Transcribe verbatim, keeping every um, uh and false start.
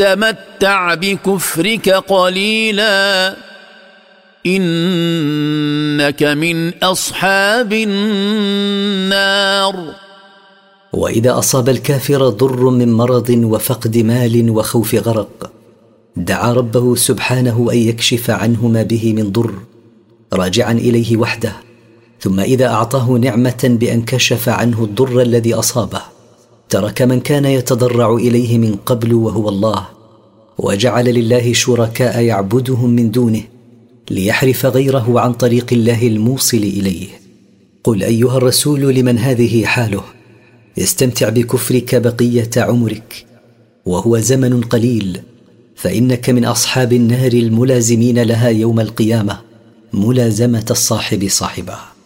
تمتع بكفرك قليلا إنك من أصحاب النار. وإذا أصاب الكافر ضر من مرض وفقد مال وخوف غرق دعا ربه سبحانه أن يكشف عنه ما به من ضر راجعا إليه وحده، ثم إذا أعطاه نعمة بأن كشف عنه الضر الذي أصابه ترك من كان يتضرع إليه من قبل وهو الله، وجعل لله شركاء يعبدهم من دونه ليحرف غيره عن طريق الله الموصل إليه. قل أيها الرسول لمن هذه حاله استمتع بكفرك بقية عمرك وهو زمن قليل، فإنك من أصحاب النار الملازمين لها يوم القيامة ملازمة الصاحب صاحبه.